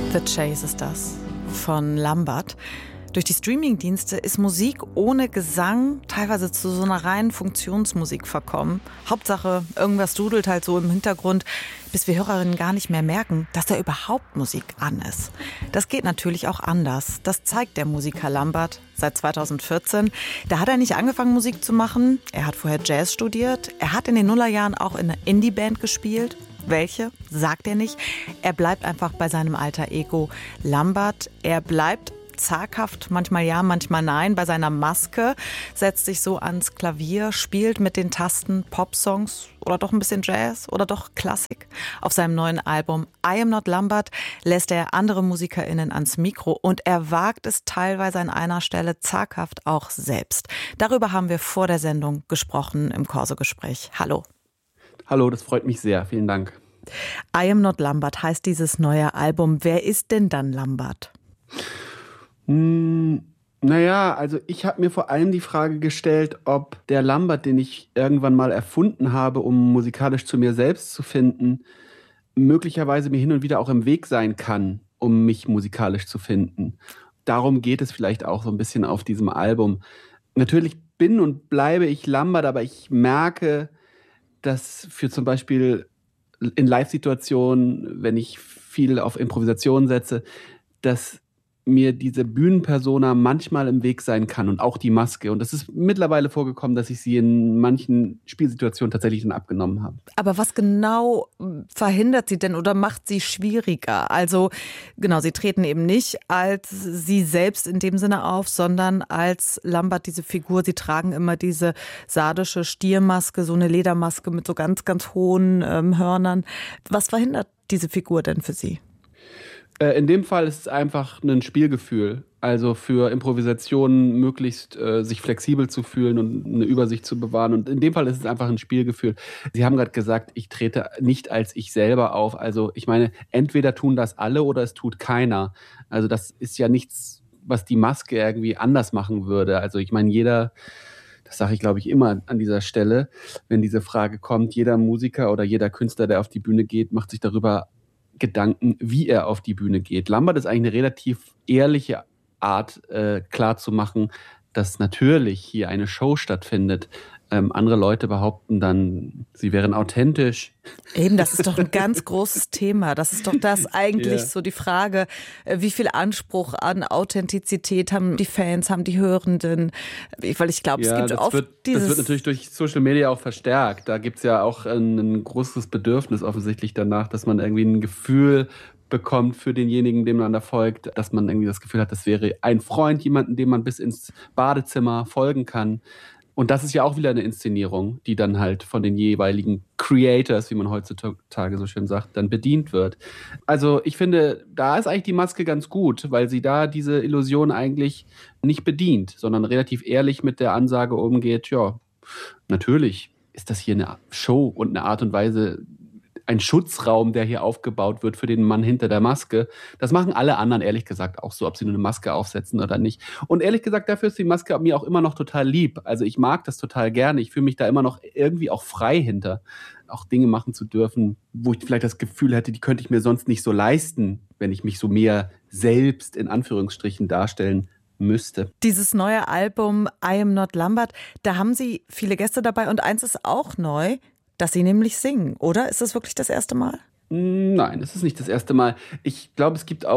The Chase ist das von Lambert. Durch die Streamingdienste ist Musik ohne Gesang teilweise zu so einer reinen Funktionsmusik verkommen. Hauptsache, irgendwas dudelt halt so im Hintergrund, bis wir Hörerinnen gar nicht mehr merken, dass da überhaupt Musik an ist. Das geht natürlich auch anders. Das zeigt der Musiker Lambert seit 2014. Da hat er nicht angefangen, Musik zu machen. Er hat vorher Jazz studiert. Er hat in den Nullerjahren auch in einer Indie-Band gespielt. Welche? Sagt er nicht. Er bleibt einfach bei seinem alter Ego Lambert. Er bleibt zaghaft, manchmal ja, manchmal nein, bei seiner Maske, setzt sich so ans Klavier, spielt mit den Tasten Popsongs oder doch ein bisschen Jazz oder doch Klassik. Auf seinem neuen Album I Am Not Lambert lässt er andere MusikerInnen ans Mikro und er wagt es teilweise an einer Stelle zaghaft auch selbst. Darüber haben wir vor der Sendung gesprochen im Corso-Gespräch. Hallo. Hallo, das freut mich sehr. Vielen Dank. I Am Not Lambert heißt dieses neue Album. Wer ist denn dann Lambert? Naja, also ich habe mir vor allem die Frage gestellt, ob der Lambert, den ich irgendwann mal erfunden habe, um musikalisch zu mir selbst zu finden, möglicherweise mir hin und wieder auch im Weg sein kann, um mich musikalisch zu finden. Darum geht es vielleicht auch so ein bisschen auf diesem Album. Natürlich bin und bleibe ich Lambert, aber ich merke, dass für zum Beispiel in Live-Situationen, wenn ich viel auf Improvisation setze, dass mir diese Bühnenpersona manchmal im Weg sein kann und auch die Maske. Und es ist mittlerweile vorgekommen, dass ich sie in manchen Spielsituationen tatsächlich dann abgenommen habe. Aber was genau verhindert sie denn oder macht sie schwieriger? Also genau, sie treten eben nicht als sie selbst in dem Sinne auf, sondern als Lambert, diese Figur. Sie tragen immer diese sardische Stiermaske, so eine Ledermaske mit so ganz, ganz hohen Hörnern. Was verhindert diese Figur denn für Sie? In dem Fall ist es einfach ein Spielgefühl. Also für Improvisationen möglichst sich flexibel zu fühlen und eine Übersicht zu bewahren. Und in dem Fall ist es einfach ein Spielgefühl. Sie haben gerade gesagt, ich trete nicht als ich selber auf. Also ich meine, entweder tun das alle oder es tut keiner. Also das ist ja nichts, was die Maske irgendwie anders machen würde. Also ich meine, jeder, das sage ich glaube ich immer an dieser Stelle, wenn diese Frage kommt, jeder Musiker oder jeder Künstler, der auf die Bühne geht, macht sich darüber Gedanken, wie er auf die Bühne geht. Lambert ist eigentlich eine relativ ehrliche Art, klar zu machen, dass natürlich hier eine Show stattfindet. Andere Leute behaupten dann, sie wären authentisch. Eben, das ist doch ein ganz großes Thema. Das ist doch das eigentlich so die Frage, wie viel Anspruch an Authentizität haben die Fans, haben die Hörenden? Weil ich glaube, es gibt oft dieses... Das wird natürlich durch Social Media auch verstärkt. Da gibt es ja auch ein großes Bedürfnis offensichtlich danach, dass man irgendwie ein Gefühl bekommt für denjenigen, dem man da folgt, dass man irgendwie das Gefühl hat, das wäre ein Freund, jemanden, dem man bis ins Badezimmer folgen kann. Und das ist ja auch wieder eine Inszenierung, die dann halt von den jeweiligen Creators, wie man heutzutage so schön sagt, dann bedient wird. Also ich finde, da ist eigentlich die Maske ganz gut, weil sie da diese Illusion eigentlich nicht bedient, sondern relativ ehrlich mit der Ansage umgeht, ja, natürlich ist das hier eine Show und eine Art und Weise, ein Schutzraum, der hier aufgebaut wird für den Mann hinter der Maske. Das machen alle anderen, ehrlich gesagt, auch so, ob sie nur eine Maske aufsetzen oder nicht. Und ehrlich gesagt, dafür ist die Maske mir auch immer noch total lieb. Also ich mag das total gerne. Ich fühle mich da immer noch irgendwie auch frei hinter, auch Dinge machen zu dürfen, wo ich vielleicht das Gefühl hätte, die könnte ich mir sonst nicht so leisten, wenn ich mich so mehr selbst in Anführungsstrichen darstellen müsste. Dieses neue Album I Am Not Lambert, da haben Sie viele Gäste dabei und eins ist auch neu, dass Sie nämlich singen, oder? Ist das wirklich das erste Mal? Nein, es ist nicht das erste Mal. Ich glaube, es gibt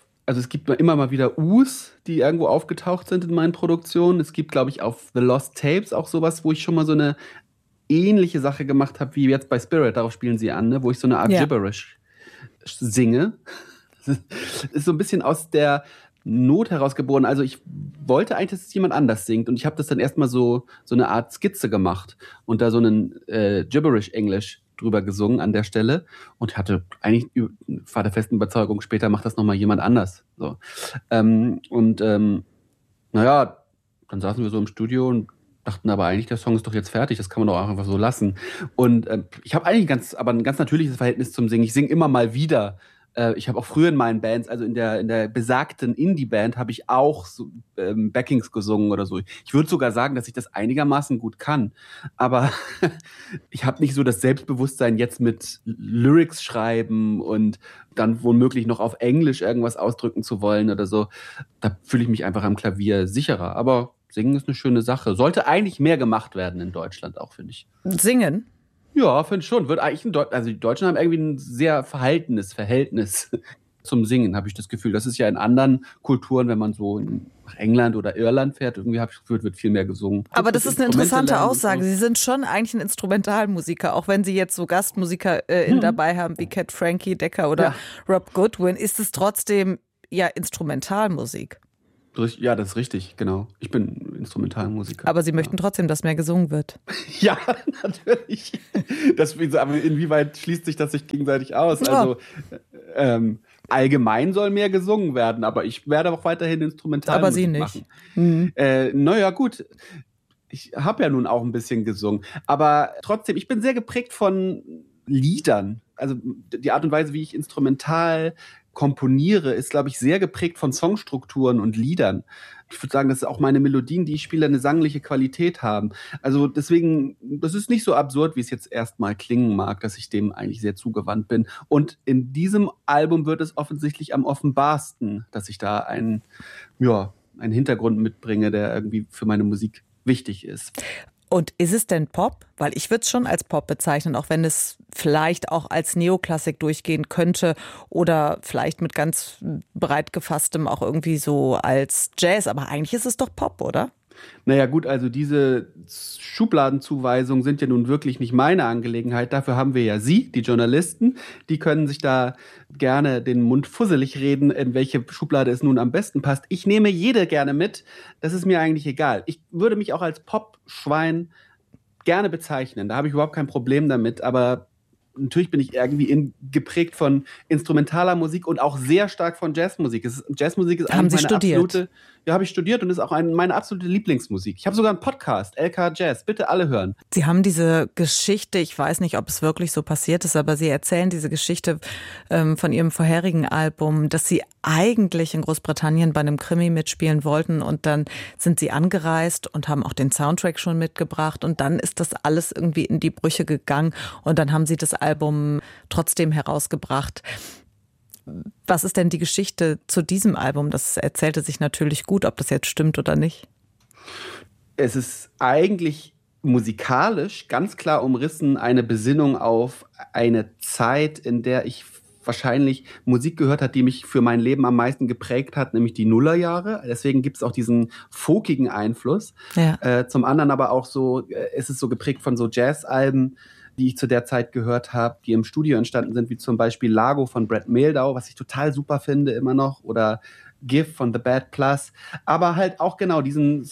immer mal wieder Us, die irgendwo aufgetaucht sind in meinen Produktionen. Es gibt, glaube ich, auf The Lost Tapes auch sowas, wo ich schon mal so eine ähnliche Sache gemacht habe, wie jetzt bei Spirit, darauf spielen Sie an, ne? Wo ich so eine Art Gibberish singe. Das ist so ein bisschen aus der Not herausgeboren. Also ich wollte eigentlich, dass es jemand anders singt und ich habe das dann erstmal so eine Art Skizze gemacht und da so einen Gibberish-Englisch drüber gesungen an der Stelle und hatte eigentlich war der festen Überzeugung, später macht das nochmal jemand anders. So. Naja, dann saßen wir so im Studio und dachten aber eigentlich, der Song ist doch jetzt fertig, das kann man doch auch einfach so lassen. Und ich habe eigentlich ein ganz natürliches Verhältnis zum Singen. Ich singe immer mal wieder Ich habe auch früher in meinen Bands, also in der besagten Indie-Band, habe ich auch so, Backings gesungen oder so. Ich würde sogar sagen, dass ich das einigermaßen gut kann. Aber ich habe nicht so das Selbstbewusstsein jetzt mit Lyrics schreiben und dann womöglich noch auf Englisch irgendwas ausdrücken zu wollen oder so. Da fühle ich mich einfach am Klavier sicherer. Aber singen ist eine schöne Sache. Sollte eigentlich mehr gemacht werden in Deutschland auch, finde ich. Singen? Ja, finde ich schon. Wird eigentlich also die Deutschen haben irgendwie ein sehr verhaltenes Verhältnis zum Singen, habe ich das Gefühl. Das ist ja in anderen Kulturen, wenn man so nach England oder Irland fährt, irgendwie habe ich das Gefühl, wird viel mehr gesungen. Aber das ist eine interessante Aussage. So. Sie sind schon eigentlich ein Instrumentalmusiker, auch wenn Sie jetzt so Gastmusiker dabei haben wie Cat Frankie Decker oder Rob Goodwin, ist es trotzdem ja Instrumentalmusik. Ja, das ist richtig, genau. Ich bin Instrumentalmusiker. Aber Sie möchten trotzdem, dass mehr gesungen wird. Ja, natürlich. Aber inwieweit schließt sich das sich gegenseitig aus? Ja. Also allgemein soll mehr gesungen werden, aber ich werde auch weiterhin Instrumentalmusik aber Sie nicht. machen. Naja, gut. Ich habe ja nun auch ein bisschen gesungen. Aber trotzdem, ich bin sehr geprägt von Liedern. Also die Art und Weise, wie ich instrumental komponiere, ist, glaube ich, sehr geprägt von Songstrukturen und Liedern. Ich würde sagen, dass auch meine Melodien, die ich spiele, eine sangliche Qualität haben. Also deswegen, das ist nicht so absurd, wie es jetzt erstmal klingen mag, dass ich dem eigentlich sehr zugewandt bin. Und in diesem Album wird es offensichtlich am offenbarsten, dass ich da einen Hintergrund mitbringe, der irgendwie für meine Musik wichtig ist. Und ist es denn Pop? Weil ich würde es schon als Pop bezeichnen, auch wenn es vielleicht auch als Neoklassik durchgehen könnte oder vielleicht mit ganz breit gefasstem auch irgendwie so als Jazz. Aber eigentlich ist es doch Pop, oder? Naja gut, also diese Schubladenzuweisungen sind ja nun wirklich nicht meine Angelegenheit. Dafür haben wir ja Sie, die Journalisten. Die können sich da gerne den Mund fusselig reden, in welche Schublade es nun am besten passt. Ich nehme jede gerne mit. Das ist mir eigentlich egal. Ich würde mich auch als Popschwein gerne bezeichnen. Da habe ich überhaupt kein Problem damit. Aber natürlich bin ich irgendwie geprägt von instrumentaler Musik und auch sehr stark von Jazzmusik. Jazzmusik ist eigentlich meine absolute... Ja, habe ich studiert und ist auch meine absolute Lieblingsmusik. Ich habe sogar einen Podcast, LK Jazz. Bitte alle hören. Sie haben diese Geschichte, ich weiß nicht, ob es wirklich so passiert ist, aber Sie erzählen diese Geschichte von Ihrem vorherigen Album, dass Sie eigentlich in Großbritannien bei einem Krimi mitspielen wollten und dann sind Sie angereist und haben auch den Soundtrack schon mitgebracht und dann ist das alles irgendwie in die Brüche gegangen und dann haben Sie das Album trotzdem herausgebracht. Was ist denn die Geschichte zu diesem Album? Das erzählte sich natürlich gut, ob das jetzt stimmt oder nicht. Es ist eigentlich musikalisch ganz klar umrissen eine Besinnung auf eine Zeit, in der ich wahrscheinlich Musik gehört habe, die mich für mein Leben am meisten geprägt hat, nämlich die Nullerjahre. Deswegen gibt es auch diesen folkigen Einfluss. Ja. Zum anderen aber auch so, es ist so geprägt von so Jazzalben, die ich zu der Zeit gehört habe, die im Studio entstanden sind, wie zum Beispiel Lago von Brett Mehldau, was ich total super finde immer noch, oder Give von The Bad Plus, aber halt auch genau diesen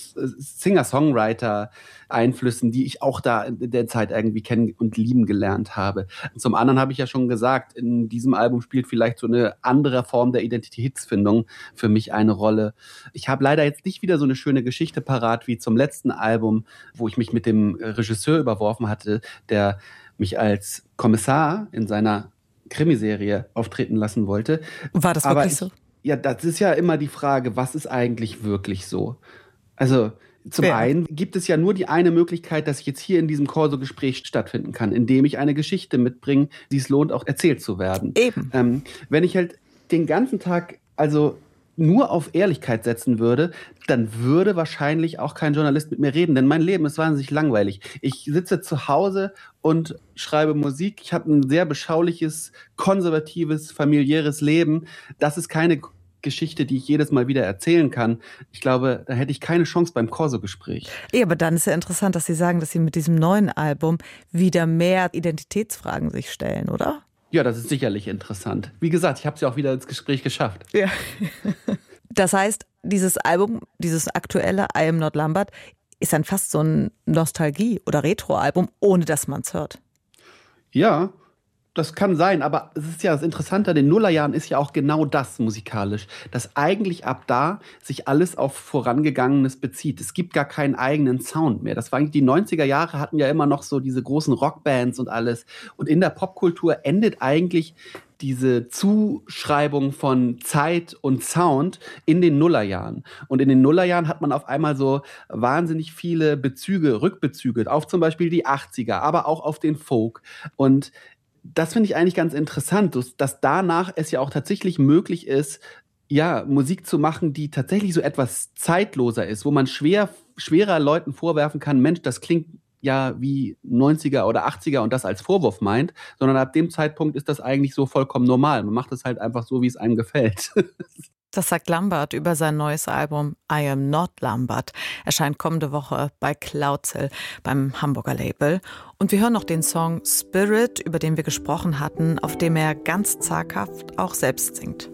Singer-Songwriter-Einflüssen, die ich auch da in der Zeit irgendwie kennen und lieben gelernt habe. Und zum anderen habe ich ja schon gesagt, in diesem Album spielt vielleicht so eine andere Form der Identitätsfindung für mich eine Rolle. Ich habe leider jetzt nicht wieder so eine schöne Geschichte parat wie zum letzten Album, wo ich mich mit dem Regisseur überworfen hatte, der mich als Kommissar in seiner Krimiserie auftreten lassen wollte. War das wirklich so? Ja, das ist ja immer die Frage, was ist eigentlich wirklich so? Also zum einen gibt es ja nur die eine Möglichkeit, dass ich jetzt hier in diesem Corso-Gespräch stattfinden kann, indem ich eine Geschichte mitbringe, die es lohnt, auch erzählt zu werden. Eben. Wenn ich halt den ganzen Tag nur auf Ehrlichkeit setzen würde, dann würde wahrscheinlich auch kein Journalist mit mir reden, denn mein Leben ist wahnsinnig langweilig. Ich sitze zu Hause und schreibe Musik. Ich habe ein sehr beschauliches, konservatives, familiäres Leben. Das ist keine Geschichte, die ich jedes Mal wieder erzählen kann. Ich glaube, da hätte ich keine Chance beim Corso-Gespräch. Ja, aber dann ist ja interessant, dass Sie sagen, dass Sie mit diesem neuen Album wieder mehr Identitätsfragen sich stellen, oder? Ja, das ist sicherlich interessant. Wie gesagt, ich habe es ja auch wieder ins Gespräch geschafft. Ja. Das heißt, dieses Album, dieses aktuelle I Am Not Lambert, ist dann fast so ein Nostalgie- oder Retro-Album, ohne dass man es hört. Ja, das kann sein, aber es ist ja das Interessante an den Nullerjahren ist ja auch genau das musikalisch, dass eigentlich ab da sich alles auf Vorangegangenes bezieht. Es gibt gar keinen eigenen Sound mehr. Das war eigentlich die 90er Jahre, hatten ja immer noch so diese großen Rockbands und alles. Und in der Popkultur endet eigentlich diese Zuschreibung von Zeit und Sound in den Nullerjahren. Und in den Nullerjahren hat man auf einmal so wahnsinnig viele Rückbezüge auf zum Beispiel die 80er, aber auch auf den Folk. Und das finde ich eigentlich ganz interessant, dass danach es ja auch tatsächlich möglich ist, ja, Musik zu machen, die tatsächlich so etwas zeitloser ist, wo man schwerer Leuten vorwerfen kann, Mensch, das klingt ja wie 90er oder 80er und das als Vorwurf meint, sondern ab dem Zeitpunkt ist das eigentlich so vollkommen normal. Man macht es halt einfach so, wie es einem gefällt. Das sagt Lambert über sein neues Album I Am Not Lambert. Erscheint kommende Woche bei Cloudshill, beim Hamburger Label. Und wir hören noch den Song Spirit, über den wir gesprochen hatten, auf dem er ganz zaghaft auch selbst singt.